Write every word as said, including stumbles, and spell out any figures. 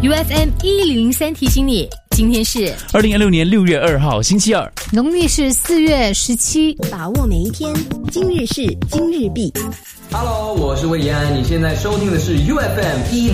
U F M 一零零三提醒你，今天是二零二六年六月二号星期二， 农历是四月十七。 把握每一天，今日事今日毕。 Hello， 我是魏延安，你现在收听的是 U F M 一